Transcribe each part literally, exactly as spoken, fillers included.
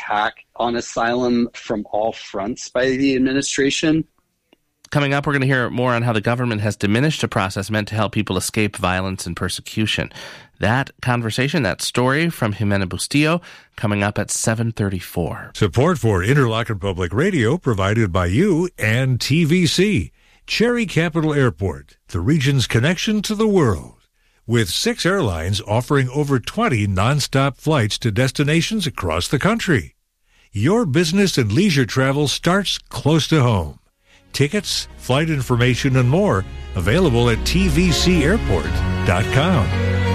attack on asylum from all fronts by the administration. Coming up, we're going to hear more on how the government has diminished a process meant to help people escape violence and persecution. That conversation, that story from Jimena Bustillo, coming up at seven thirty-four. Support for Interlochen Public Radio provided by you and T V C. Cherry Capital Airport, the region's connection to the world. With six airlines offering over twenty nonstop flights to destinations across the country. Your business and leisure travel starts close to home. Tickets, flight information, and more available at T V C airport dot com.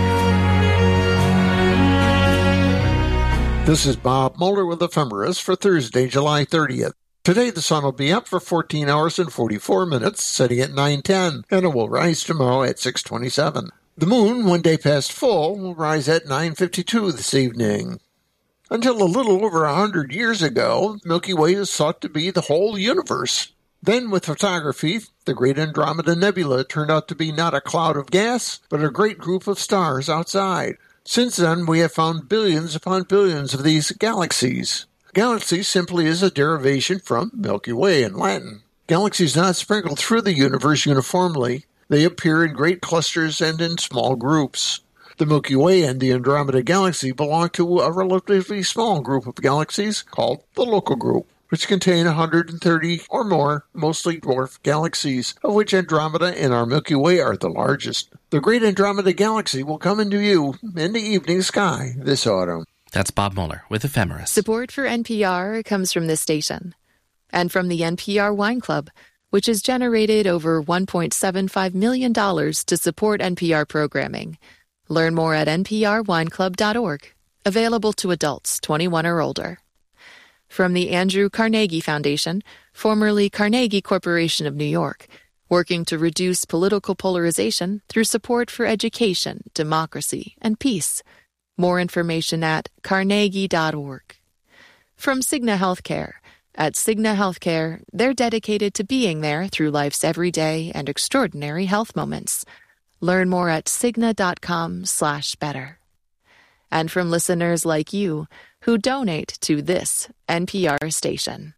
This is Bob Moeller with Ephemeris for Thursday, July thirtieth. Today the sun will be up for fourteen hours and forty-four minutes, setting at nine ten, and it will rise tomorrow at six twenty-seven. The moon, one day past full, will rise at nine fifty-two this evening. Until a little over a hundred years ago, Milky Way is thought to be the whole universe. Then, with photography, the Great Andromeda Nebula turned out to be not a cloud of gas, but a great group of stars outside. Since then, we have found billions upon billions of these galaxies. Galaxy simply is a derivation from Milky Way in Latin. Galaxies not sprinkled through the universe uniformly. They appear in great clusters and in small groups. The Milky Way and the Andromeda Galaxy belong to a relatively small group of galaxies called the Local Group, which contain one hundred thirty or more mostly dwarf galaxies, of which Andromeda and our Milky Way are the largest. The Great Andromeda Galaxy will come into view in the evening sky this autumn. That's Bob Moeller with Ephemeris. Support for N P R comes from this station and from the N P R Wine Club, which has generated over one point seven five million dollars to support N P R programming. Learn more at N P R wine club dot org. Available to adults twenty-one or older. From the Andrew Carnegie Foundation, formerly Carnegie Corporation of New York, working to reduce political polarization through support for education, democracy, and peace. More information at carnegie dot org. From Cigna Healthcare. At Cigna Healthcare, they're dedicated to being there through life's everyday and extraordinary health moments. Learn more at cigna dot com slash better. And from listeners like you who donate to this N P R station.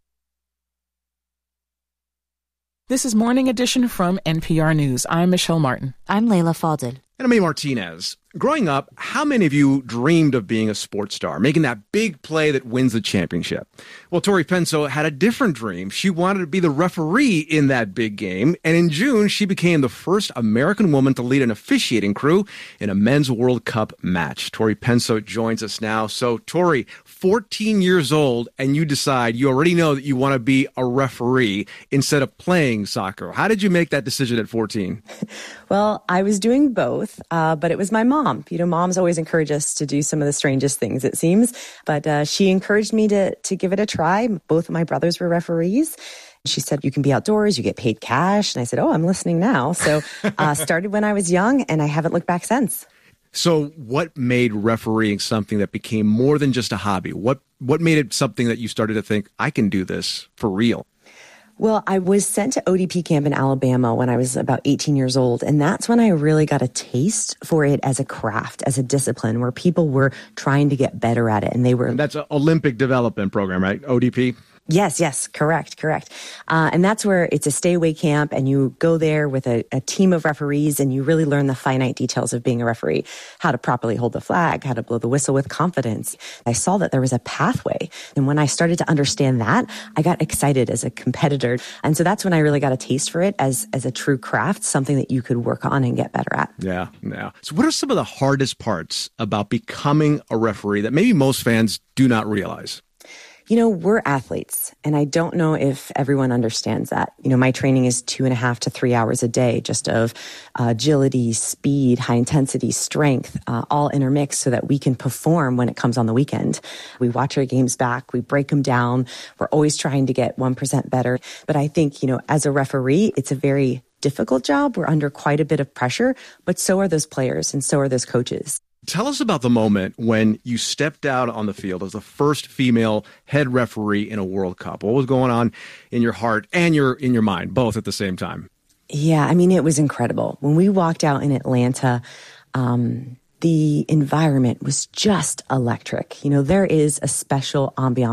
This is Morning Edition from N P R News. I'm Michelle Martin. I'm Layla Fadel. And I'm A. Martinez. Growing up, how many of you dreamed of being a sports star, making that big play that wins the championship? Well, Tori Penso had a different dream. She wanted to be the referee in that big game. And in June, she became the first American woman to lead an officiating crew in a men's World Cup match. Tori Penso joins us now. So, Tori, fourteen years old, and you decide, you already know that you want to be a referee instead of playing soccer. How did you make that decision at fourteen? Well, I was doing both, uh, but it was my mom. You know, moms always encourage us to do some of the strangest things, it seems. But uh, she encouraged me to to give it a try. Both of my brothers were referees. She said, you can be outdoors, you get paid cash. And I said, oh, I'm listening now. So uh, started when I was young, and I haven't looked back since. So what made refereeing something that became more than just a hobby? What what made it something that you started to think, I can do this for real? Well, I was sent to O D P camp in Alabama when I was about eighteen years old. And that's when I really got a taste for it as a craft, as a discipline, where people were trying to get better at it. And they were... And that's an Olympic development program, right? O D P? Yes, yes, correct, correct. Uh, and that's where it's a stay-away camp, and you go there with a, a team of referees, and you really learn the finite details of being a referee, how to properly hold the flag, how to blow the whistle with confidence. I saw that there was a pathway. And when I started to understand that, I got excited as a competitor. And so that's when I really got a taste for it as, as a true craft, something that you could work on and get better at. Yeah, yeah. So what are some of the hardest parts about becoming a referee that maybe most fans do not realize? You know, we're athletes, and I don't know if everyone understands that. You know, my training is two and a half to three hours a day, just of uh, agility, speed, high intensity, strength, uh, all intermixed so that we can perform when it comes on the weekend. We watch our games back, we break them down. We're always trying to get one percent better. But I think, you know, as a referee, it's a very difficult job. We're under quite a bit of pressure, but so are those players and so are those coaches. Tell us about the moment when you stepped out on the field as the first female head referee in a World Cup. What was going on in your heart and your in your mind, both at the same time? Yeah, I mean, it was incredible. When we walked out in Atlanta, um, the environment was just electric. You know, there is a special ambiance